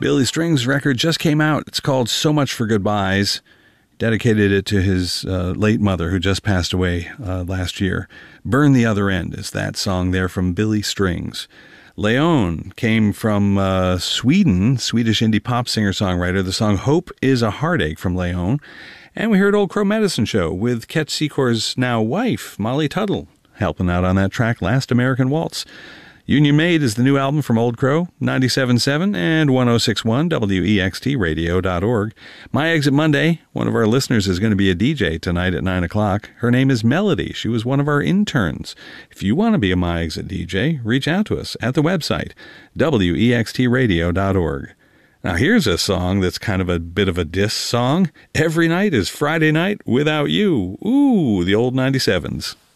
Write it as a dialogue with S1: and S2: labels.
S1: Billy Strings' record just came out. It's called So Much for Goodbyes. Dedicated it to his late mother, who just passed away last year. Burn the Other End is that song there from Billy Strings. Leon came from Sweden, Swedish indie pop singer-songwriter. The song Hope is a Heartache from Leon. And we heard Old Crow Medicine Show with Ket Secor's now wife, Molly Tuttle, helping out on that track, Last American Waltz. Union Made is the new album from Old Crow, 97.7 and 106.1 WEXTradio.org. My Exit Monday, one of our listeners is going to be a DJ tonight at 9 o'clock. Her name is Melody. She was one of our interns. If you want to be a My Exit DJ, reach out to us at the website, WEXTradio.org. Now here's a song that's kind of a bit of a diss song. Every night is Friday night without you. Ooh, the old 97s.